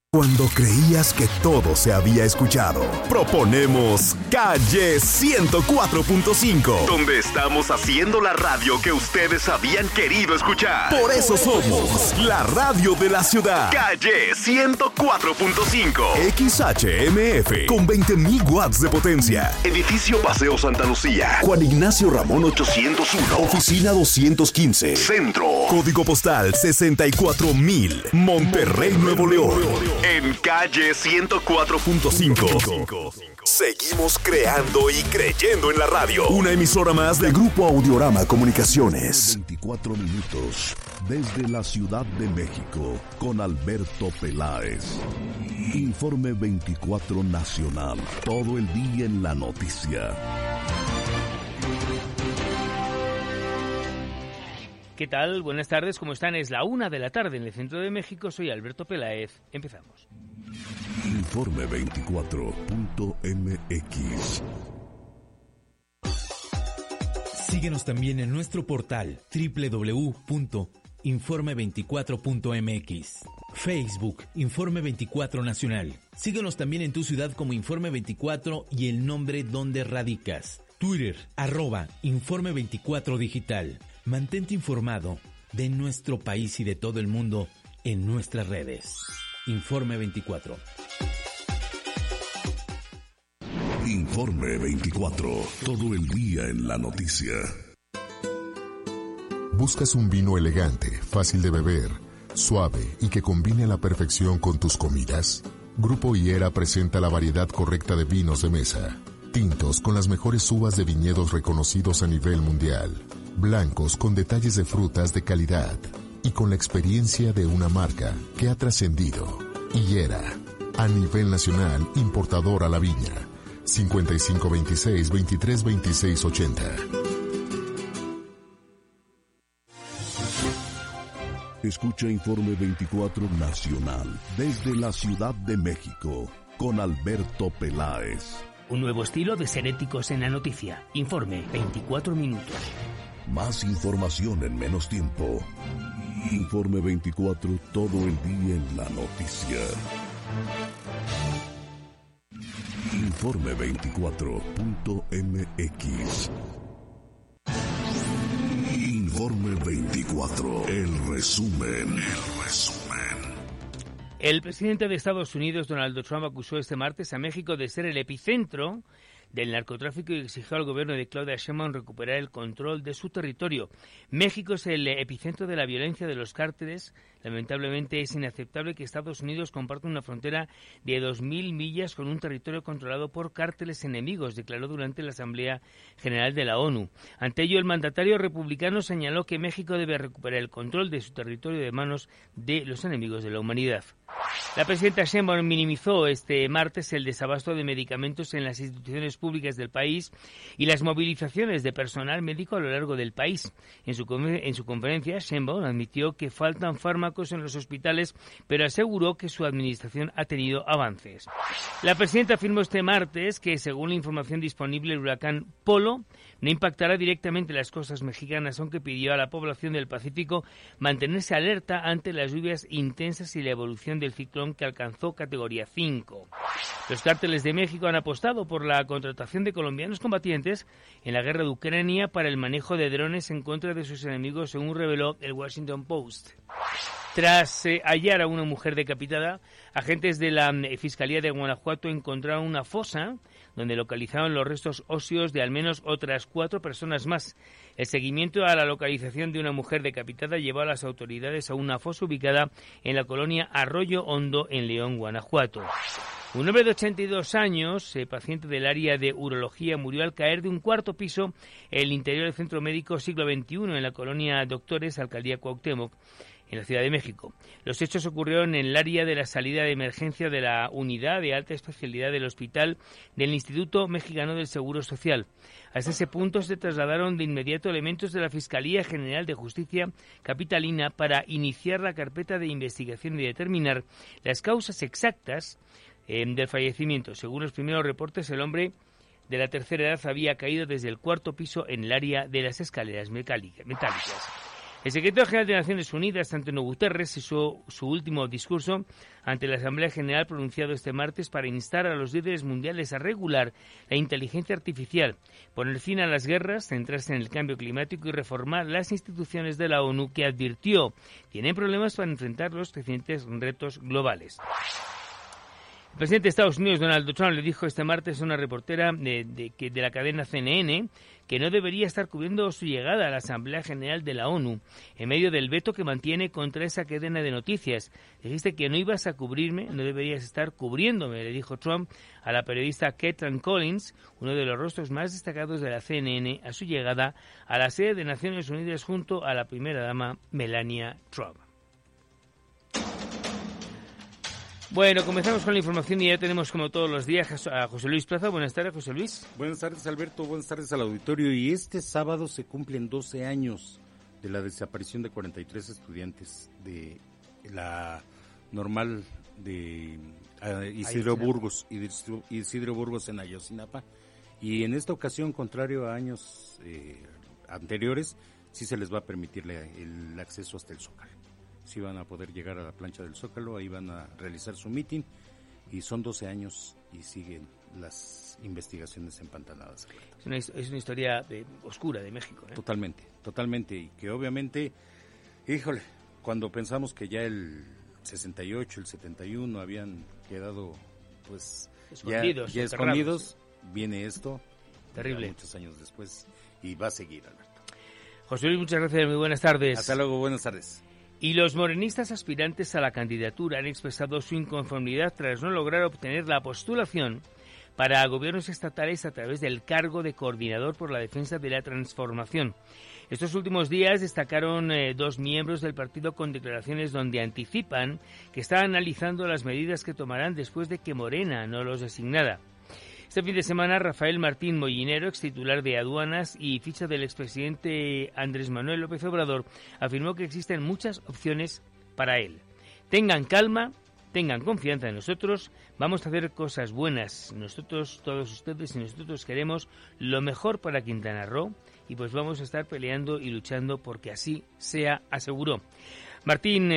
Cuando creías que todo se había escuchado, proponemos Calle 104.5, donde estamos haciendo la radio que ustedes habían querido escuchar. Por eso somos la radio de la ciudad. Calle 104.5, XHMF, con 20,000 watts de potencia. Edificio Paseo Santa Lucía, Juan Ignacio Ramón 801, Oficina 215, Centro. Código postal 64,000, Monterrey, Nuevo León. En Calle 104.5. Seguimos creando y creyendo en la radio. Una emisora más de Grupo Audiorama Comunicaciones. 24 minutos desde la Ciudad de México con Alberto Peláez. Informe 24 Nacional. Todo el día en la noticia. ¿Qué tal? Buenas tardes, ¿cómo están? Es la 1 de la tarde en el centro de México. Soy Alberto Peláez. Empezamos. Informe 24.mx. Síguenos también en nuestro portal www.informe24.mx. Facebook, Informe 24 Nacional. Síguenos también en tu ciudad como Informe 24 y el nombre donde radicas. Twitter, @Informe 24 Digital. Mantente informado de nuestro país y de todo el mundo en nuestras redes. Informe 24. Informe 24. Todo el día en la noticia. ¿Buscas un vino elegante, fácil de beber, suave y que combine a la perfección con tus comidas? Grupo Higuera presenta la variedad correcta de vinos de mesa. Tintos con las mejores uvas de viñedos reconocidos a nivel mundial. Blancos con detalles de frutas de calidad y con la experiencia de una marca que ha trascendido. Higuera, a nivel nacional, importador a la viña. 5526-232680. Escucha Informe 24 Nacional desde la Ciudad de México con Alberto Peláez. Un nuevo estilo de ser éticos en la noticia. Informe 24 minutos. Más información en menos tiempo. Informe 24, todo el día en la noticia. Informe 24.mx. Informe 24, el resumen. El presidente de Estados Unidos, Donald Trump, acusó este martes a México de ser el epicentro del narcotráfico y exigió al gobierno de Claudia Sheinbaum recuperar el control de su territorio. México es el epicentro de la violencia de los cárteles. Lamentablemente es inaceptable que Estados Unidos comparta una frontera de 2.000 millas con un territorio controlado por cárteles enemigos, declaró durante la Asamblea General de la ONU. Ante ello, el mandatario republicano señaló que México debe recuperar el control de su territorio de manos de los enemigos de la humanidad. La presidenta Sheinbaum minimizó este martes el desabasto de medicamentos en las instituciones públicas del país y las movilizaciones de personal médico a lo largo del país. En su conferencia, Sheinbaum admitió que faltan fármacos en los hospitales, pero aseguró que su administración ha tenido avances. La presidenta afirmó este martes que, según la información disponible, el huracán Polo no impactará directamente las costas mexicanas, aunque pidió a la población del Pacífico mantenerse alerta ante las lluvias intensas y la evolución del ciclón que alcanzó categoría 5. Los cárteles de México han apostado por la contratación de colombianos combatientes en la guerra de Ucrania para el manejo de drones en contra de sus enemigos, según reveló el Washington Post. Tras hallar a una mujer decapitada, agentes de la Fiscalía de Guanajuato encontraron una fosa donde localizaron los restos óseos de al menos otras 4 personas más. El seguimiento a la localización de una mujer decapitada llevó a las autoridades a una fosa ubicada en la colonia Arroyo Hondo, en León, Guanajuato. Un hombre de 82 años, paciente del área de urología, murió al caer de un 4º piso en el interior del Centro Médico Siglo XXI en la colonia Doctores, Alcaldía Cuauhtémoc, en la Ciudad de México. Los hechos ocurrieron en el área de la salida de emergencia de la unidad de alta especialidad del hospital del Instituto Mexicano del Seguro Social. Hasta ese punto se trasladaron de inmediato elementos de la Fiscalía General de Justicia capitalina para iniciar la carpeta de investigación y determinar las causas exactas del fallecimiento. Según los primeros reportes, el hombre de la tercera edad había caído desde el 4º piso en el área de las escaleras metálicas. El secretario general de Naciones Unidas, Antonio Guterres, hizo su último discurso ante la Asamblea General pronunciado este martes para instar a los líderes mundiales a regular la inteligencia artificial, poner fin a las guerras, centrarse en el cambio climático y reformar las instituciones de la ONU, que advirtió tienen problemas para enfrentar los crecientes retos globales. El presidente de Estados Unidos, Donald Trump, le dijo este martes a una reportera de la cadena CNN que no debería estar cubriendo su llegada a la Asamblea General de la ONU en medio del veto que mantiene contra esa cadena de noticias. Dijiste que no ibas a cubrirme, no deberías estar cubriéndome, le dijo Trump a la periodista Kaitlan Collins, uno de los rostros más destacados de la CNN, a su llegada a la sede de Naciones Unidas junto a la primera dama Melania Trump. Bueno, comenzamos con la información y ya tenemos como todos los días a José Luis Plaza. Buenas tardes, José Luis. Buenas tardes, Alberto. Buenas tardes al auditorio. Y este sábado se cumplen 12 años de la desaparición de 43 estudiantes de la normal de Isidro Burgos en Ayotzinapa. Y en esta ocasión, contrario a años anteriores, sí se les va a permitir el acceso hasta el Zócalo. Sí van a poder llegar a la plancha del Zócalo, ahí van a realizar su mitin, y son 12 años y siguen las investigaciones empantanadas. Es una historia oscura de México, ¿eh? Totalmente, y que obviamente, híjole, cuando pensamos que ya el 68, el 71 habían quedado pues ya escondidos, viene esto, terrible, muchos años después, y va a seguir, Alberto. José Luis, muchas gracias, muy buenas tardes. Hasta luego, buenas tardes. Y los morenistas aspirantes a la candidatura han expresado su inconformidad tras no lograr obtener la postulación para gobiernos estatales a través del cargo de coordinador por la defensa de la transformación. Estos últimos días destacaron dos miembros del partido con declaraciones donde anticipan que está analizando las medidas que tomarán después de que Morena no los designara. Este fin de semana, Rafael Martín Mollinero, extitular de Aduanas y ficha del expresidente Andrés Manuel López Obrador, afirmó que existen muchas opciones para él. Tengan calma, tengan confianza en nosotros, vamos a hacer cosas buenas. Nosotros, todos ustedes y nosotros queremos lo mejor para Quintana Roo y pues vamos a estar peleando y luchando porque así sea, aseguró. Martín